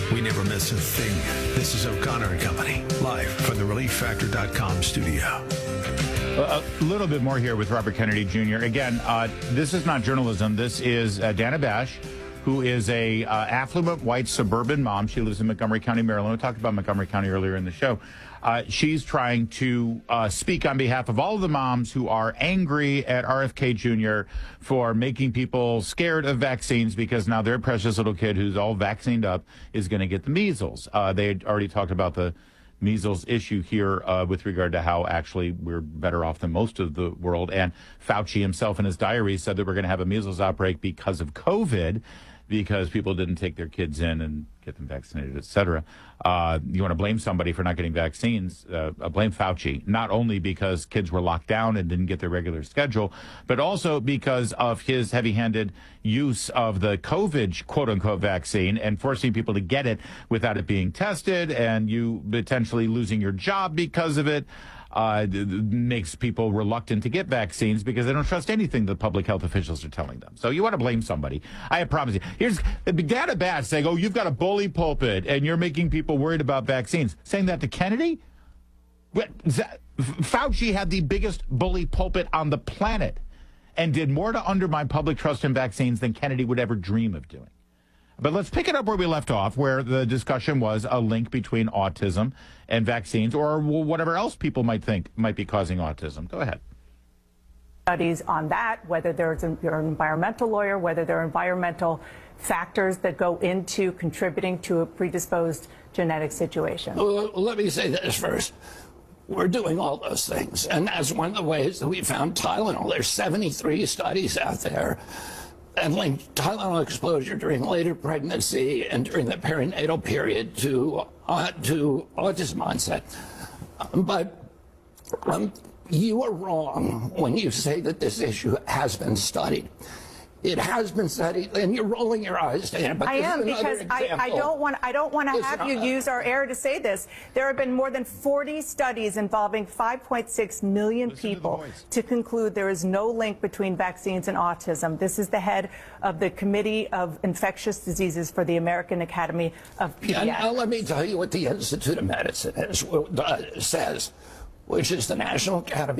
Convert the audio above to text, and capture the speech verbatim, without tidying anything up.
We never miss a thing. This is O'Connor and Company, live from the relief factor dot com studio. A little bit more here with Robert Kennedy Junior Again, uh, this is not journalism. This is uh, Dana Bash, who is a uh, affluent white suburban mom. She lives in Montgomery County, Maryland. We talked about Montgomery County earlier in the show. Uh, she's trying to uh, speak on behalf of all of the moms who are angry at R F K Junior for making people scared of vaccines because now their precious little kid who's all vaccinated up is going to get the measles. Uh, they had already talked about the measles issue here uh, with regard to how actually we're better off than most of the world. And Fauci himself in his diary said that we're going to have a measles outbreak because of COVID, because people didn't take their kids in and get them vaccinated, et cetera. Uh, you want to blame somebody for not getting vaccines, uh, blame Fauci, not only because kids were locked down and didn't get their regular schedule, but also because of his heavy-handed use of the COVID quote-unquote vaccine and forcing people to get it without it being tested, and you potentially losing your job because of it. Uh, makes people reluctant to get vaccines because they don't trust anything the public health officials are telling them. So you want to blame somebody. I promise you. Here's Dana Bash saying, oh, you've got a bully pulpit and you're making people worried about vaccines. Saying that to Kennedy? What, that, Fauci had the biggest bully pulpit on the planet and did more to undermine public trust in vaccines than Kennedy would ever dream of doing. But let's pick it up where we left off, where the discussion was a link between autism and vaccines or whatever else people might think might be causing autism. Go ahead. Studies on that, whether there's an, you're an environmental lawyer, whether there are environmental factors that go into contributing to a predisposed genetic situation. Well, let me say this first. We're doing all those things, and that's one of the ways that we found Tylenol. There's seventy-three studies out there and linked Tylenol exposure during later pregnancy and during the perinatal period to uh, to autism onset. Um, but um, you are wrong when you say that this issue has been studied. It has been studied, and you're rolling your eyes, Dana. But I am because I, I don't want I don't want to have you use our air to say this. There have been more than forty studies involving five point six million people to, to conclude there is no link between vaccines and autism. This is the head of the Committee of Infectious Diseases for the American Academy of Pediatrics. Yeah, now let me tell you what the Institute of Medicine is, uh, says, which is the National Academy